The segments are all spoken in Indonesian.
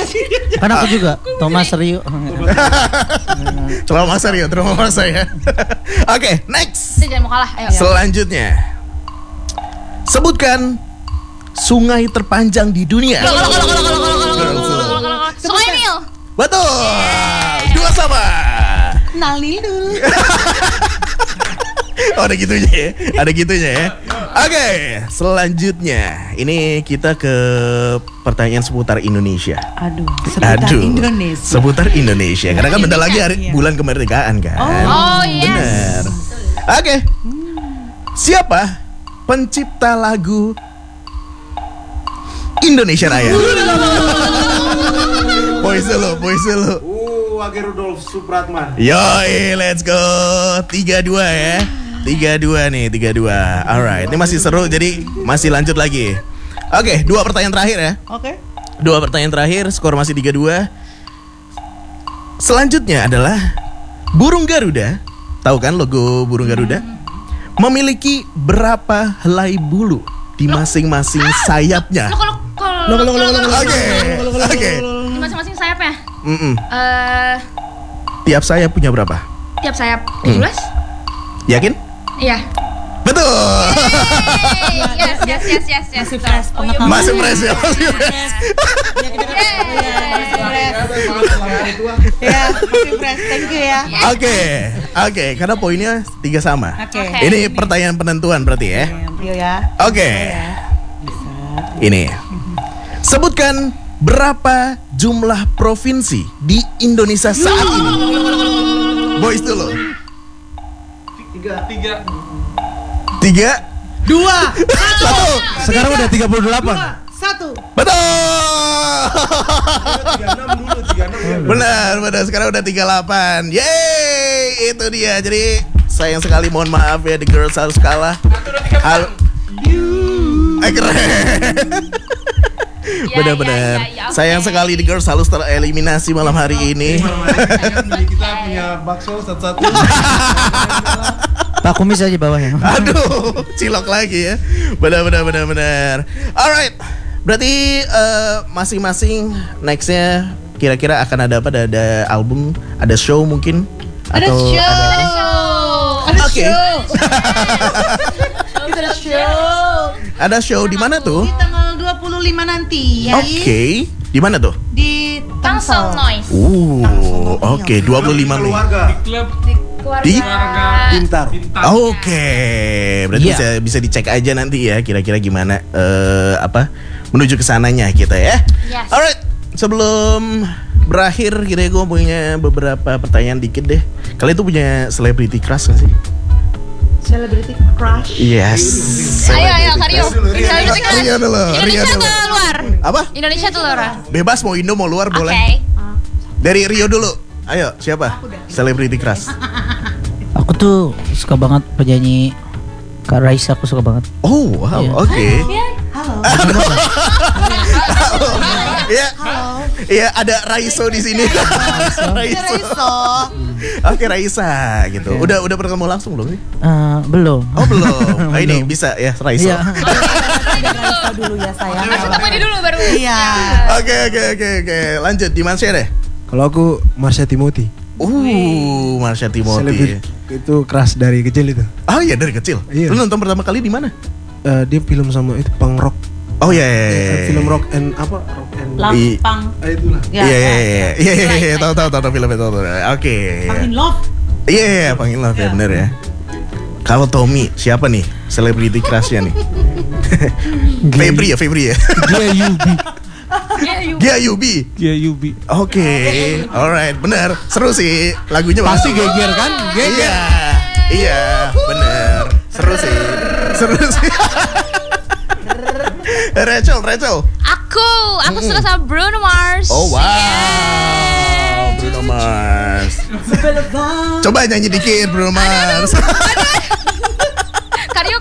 Kan aku juga Thomas Rio. Thomas Rio, trauma saya. Oke, next. Jangan mau kalah. Ayo. Selanjutnya, sebutkan sungai terpanjang di dunia. Sungai Nil. Betul. Dua sama. Nalil dulu. Oh, ada gitunya ya. Ada gitunya ya. Oke, selanjutnya ini kita ke pertanyaan seputar Indonesia. Seputar Indonesia. Karena kan bentar lagi bulan kemerdekaan kan. Oh yes. Benar. Oke. Siapa pencipta lagu Indonesia Raya? Boys dulu. Wage Rudolf Supratman. Yoi, let's go. 3-2 ya. 3-2 nih, 3-2. Alright, ini masih seru jadi masih lanjut lagi. Oke, 2 pertanyaan terakhir ya. Oke. 2 pertanyaan terakhir, skor masih 3-2. Selanjutnya adalah burung Garuda. Tahu kan logo burung Garuda? Memiliki berapa helai bulu di masing-masing sayapnya? Oke. Di masing-masing sayapnya. Tiap sayap punya berapa? Tiap sayap 17. Yakin? Iya. Betul. Yes. Masih fresh. Masih fresh ya. Ya, masih fresh. Thank you ya. Oke, karena poinnya 3 sama. Oke. Ini pertanyaan penentuan berarti ya. Rio ya. Oke. Ini. Sebutkan berapa jumlah provinsi di Indonesia saat ini? Boys dulu. 3. 2. 1. Sekarang udah 38. 1. Betul. 36 dulu, 36. Benar. Sekarang udah 38. Yeay, itu dia. Jadi sayang sekali, mohon maaf ya, The Girls harus kalah. Keren. Benar-benar. Sayang sekali The Girls harus tereliminasi malam hari ini. Kita punya bakso satu-satu. Pak Kumis aja bawah ya. Aduh, cilok lagi ya. Benar. Alright. Berarti masing-masing nextnya kira-kira akan ada apa? Ada album, ada show mungkin? Ada Atau show. Oke. Kita ada show. Ada show di mana tuh? Di tanggal 25 nanti. Oke. Di mana tuh? Di Tangsel Noise. Oke, 25 Mei. Keluarga. Di Pintar. Oke, berarti bisa dicek aja nanti ya kira-kira gimana menuju ke sananya kita ya. Yes. Alright, sebelum berakhir kita gue punya beberapa pertanyaan dikit deh. Kalian tuh punya celebrity crush gak sih? Celebrity crush. Yes. Ayo Kario. Rio dulu. Indonesia atau luar? Apa? Indonesia atau luar? Bebas mau Indo mau luar boleh. Oke. Dari Rio dulu. Ayo, siapa? Celebrity crush. Aku tuh suka banget penyanyi Kak Raisa, aku suka banget. Oh, wow. Iya. Oke. Halo. Iya. Iya, ada Raiso di sini. Raiso. Oke, Raisa gitu. Udah ketemu langsung belum sih? Belum. Oh, belum. Ini bisa ya, Raiso. Iya. Raiso dulu ya sayang. Ketemu ini dulu baru. Iya. Oke. Lanjut di Marsha deh. Kalau aku Marsha Timothy. Marsha Timothy. Itu keras dari kecil itu. Oh iya, dari kecil. Iya. Lu nonton pertama kali di mana? Dia film sama itu punk rock. Oh iya. Film rock and apa? Rock and Lampang. itulah. Iya. Tahu filmnya tahu. Oke. Pangin love. Iya, Pangin Love ya, bener ya. Kalau Tommy, siapa nih celebrity crush-nya nih? Febri ya. Gia Yubi. Oke, alright, bener. Seru sih lagunya. Pasti geger kan? Geger. Iya, bener. Seru sih. Rachel. Aku suka sama Bruno Mars. Oh wow, Bruno Mars. Coba nyanyi dikit Bruno Mars. Kario.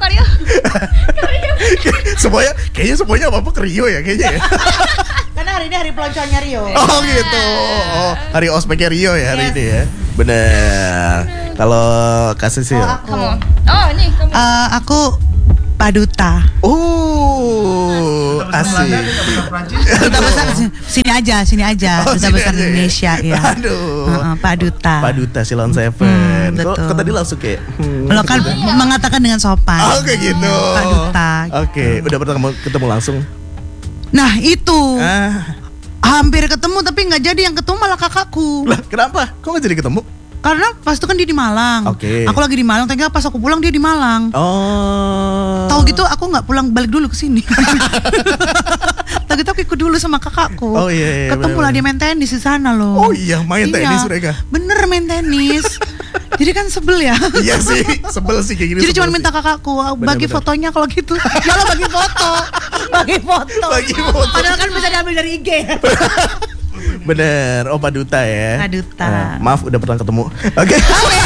Semuanya apa ke Rio ya kayaknya ya. Karena hari ini hari peloncoannya Rio. Oh gitu. Hari ospeknya Rio ya hari ini ya. Bener. Kalau kasih sih. Kamu. Oh, ini kamu. Aku Paduta. Asik. Duta besar sini sini aja. Oh, Duta sini Besar aja ya? Indonesia ya. Aduh. Pak Duta. Pak Duta Silon Seven. Kok betul. tadi langsung kayak Lo kan mengatakan dengan sopan. Oh kayak gitu. Pak Duta. Oke, udah pernah ketemu langsung? Nah itu Ah, hampir ketemu tapi nggak jadi, yang ketemu malah kakakku. lah kenapa? Kok nggak jadi ketemu? Karena pas itu kan dia di Malang. Oke. Aku lagi di Malang, ternyata pas aku pulang dia di Malang. Oh. Tahu gitu aku nggak pulang balik dulu ke sini. Tahu gitu aku ikut dulu sama kakakku. Oh, iya, Ketemu bener-bener. lah dia main tenis di sana loh. Oh iya, main tenis mereka. Bener main tenis. Jadi kan sebel ya. Iya sih, sebel sih kayak gini. Jadi sebel cuma sih. minta kakakku bagi Bener-bener. fotonya kalau gitu. Ya lo bagi foto. Bagi foto. Bagi foto. Padahal kan bisa diambil dari IG. Bener, oh Pak Duta ya. Pak Duta. Maaf udah pernah ketemu. Oke.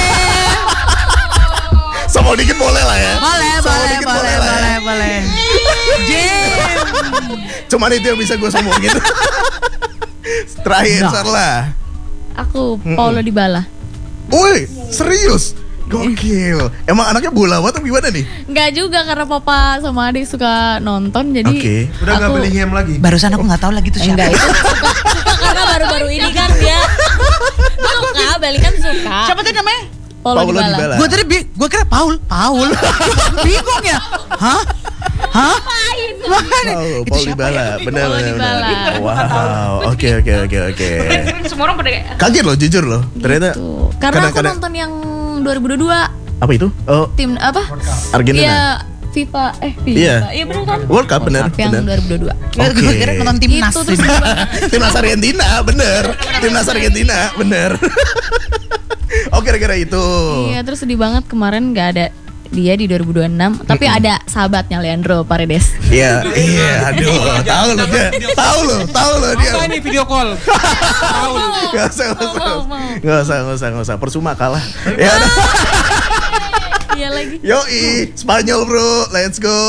Sombong dikit boleh lah ya. Sombong dikit lah ya. boleh. Jim. Cuman itu yang bisa gue sombongin. Terakhir Sarla. Aku Paulo Dybala. Woi, serius? Gokil. Emang anaknya bola atau gimana nih? Enggak juga karena papa sama adik suka nonton jadi Oke. Udah nggak Bellingham lagi. Barusan aku nggak tahu lagi tuh siapa. Enggak itu suka karena baru-baru ini kan dia suka balik kan suka. Siapa tuh namanya? Paulo Paulo Dybala. Dybala. Gue kira Paul. Bingung ya. Hah? Makanya, Paul itu siapa Dybala, ya? benar Paulo benar. Dybala. benar. Wow, oke. Semua orang pada Kaget loh, jujur loh. Ternyata gitu. Karena aku kadang-kadang- nonton yang 2022 apa itu? Oh, tim apa? Argentina. Iya, FIFA. Iya. Iya benar kan? World Cup benar, yang benar. 2022. Gue kira nonton timnas. Itu terus Timnas Argentina, bener. Timnas Argentina, bener. Oh, kira-kira itu. Iya, terus sedih banget kemarin nggak ada dia di 2026, tapi ada sahabatnya Leandro Paredes. Iya, aduh, tahu lo dia. Apa ini video call? Gak usah, percuma kalah. Ya, udah. Iya lagi. Yoi, Spanyol bro, let's go.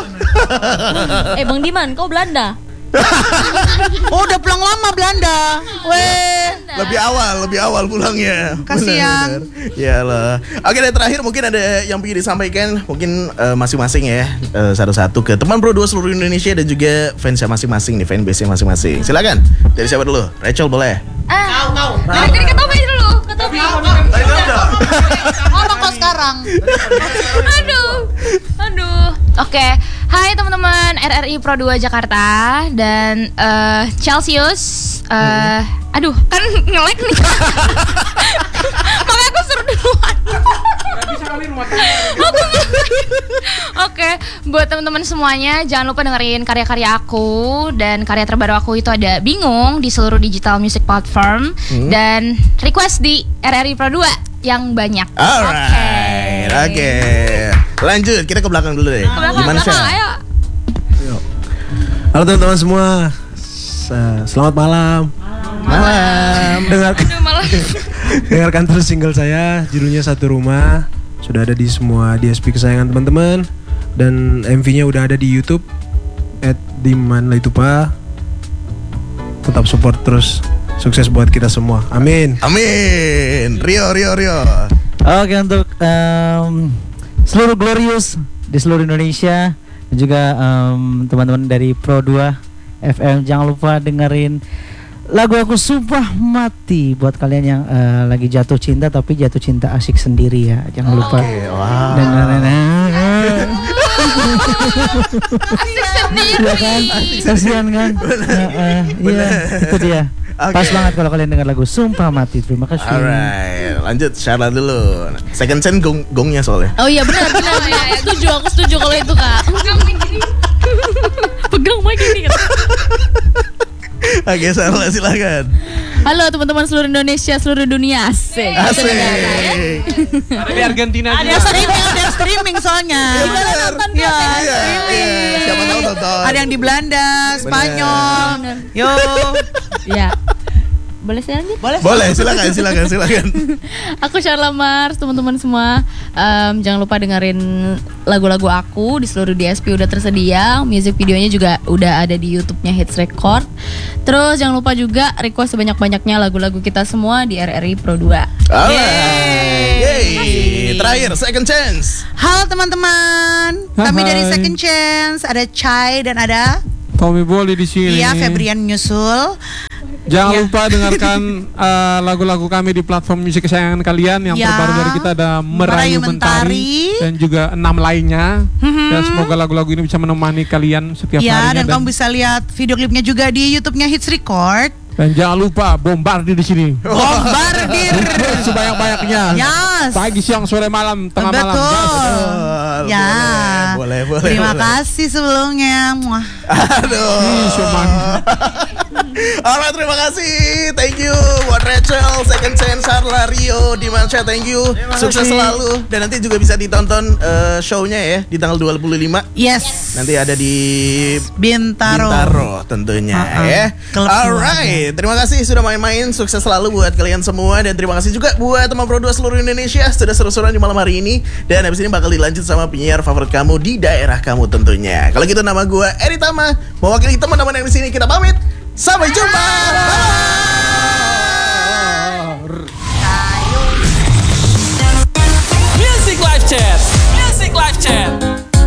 Bang Diman, kau Belanda? Oh udah pulang lama Belanda. Weh. Lebih awal pulangnya. Kasian. Ya lah. Oke, dan terakhir mungkin ada yang ingin disampaikan mungkin masing-masing ya, satu-satu ke teman Bro 2 seluruh Indonesia dan juga fansnya masing-masing nih, fanbase-nya masing-masing. Silakan. Dari siapa dulu? Rachel boleh. Dari ke Tobi dulu, ke Tobi. Ngomong kok sekarang. Aduh. Oke. Hai teman-teman RRI Pro 2 Jakarta dan Celsius. Aduh, kan nge-lag nih. Makanya aku suruh duluan. Oke, buat teman-teman semuanya jangan lupa dengerin karya-karya aku dan karya terbaru aku itu ada Bingung di seluruh digital music platform dan request di RRI Pro 2 yang banyak. Alright. Oke. Lanjut, kita ke belakang dulu deh. Ke belakang, Gimana sih? ayo. Halo teman-teman semua. Selamat malam. Malam. Aduh, malah. Dengarkan terus single saya, judulnya Satu Rumah. Sudah ada di semua DSP kesayangan teman-teman. Dan MV-nya udah ada di YouTube @dimanlaitupa. Tetap support terus. Sukses buat kita semua. Amin. Amin. Rio. Oke, untuk seluruh Glorious di seluruh Indonesia dan juga teman-teman dari Pro 2 FM, jangan lupa dengerin lagu aku Sumpah Mati buat kalian yang lagi jatuh cinta tapi jatuh cinta asik sendiri ya. Jangan lupa Wow. dengerin. Asik sendiri. Iya kan? Kasihan kan? Iya, itu dia. Oke. Pas banget kalau kalian dengar lagu Sumpah Mati. Terima kasih. Alright, lanjut Syarla dulu. Second scene gongnya soalnya. Oh iya benar. Aku setuju kalau itu Kak. Pegang mic ini kan. Oke, Syarla silakan. Halo teman-teman seluruh Indonesia, seluruh dunia. Asik. Asik. Ada di Argentina Ada streaming soalnya. Bener. Iya, Iya. Siapa tahu nonton. Ada yang di Belanda, Spanyol. Yo. Ya. Boleh saya lanjut? Boleh, silakan. Aku Syarla Mars, teman-teman semua. Jangan lupa dengerin lagu-lagu aku di seluruh DSP udah tersedia. Music videonya juga udah ada di YouTube-nya Hits Record. Terus jangan lupa juga request sebanyak-banyaknya lagu-lagu kita semua di RRI Pro 2. Alright. Yeay. Terakhir, second chance. Halo teman-teman. Kami Hai. dari Second Chance, ada Chai dan ada Tommy Bolly di sini. Iya, Febrian nyusul. Jangan lupa dengarkan lagu-lagu kami di platform musik kesayangan kalian. Yang Ya. terbaru dari kita ada Merayu Mentari dan juga 6 lainnya. Dan semoga lagu-lagu ini bisa menemani kalian setiap Ya, harinya. dan kamu bisa lihat video klipnya juga di YouTube-nya Hits Record. Dan jangan lupa bombardir di sini. Bombardir. Request sebanyak-banyaknya. Yes. Pagi, siang, sore, malam, tengah malam. Betul. Betul. Ya. Boleh. Terima kasih sebelumnya. Muah. Aduh. Ih, Syuman. Alright, terima kasih. Thank you buat Rachel, Second Chance, Sarla, Rio, Dimansha, thank you. Sukses selalu. Dan nanti juga bisa ditonton show-nya ya di tanggal 25. Yes. Nanti ada di Bintaro. tentunya Uh-uh. ya. Klub Alright, terima kasih sudah main-main. Sukses selalu buat kalian semua. Dan terima kasih juga buat teman Pro 2 seluruh Indonesia sudah seru-seruan di malam hari ini. Dan habis ini bakal dilanjut sama penyiar favorit kamu di daerah kamu tentunya. Kalau gitu nama gue Eri Tama, mewakili teman-teman yang di sini, kita pamit. Sampai jumpa.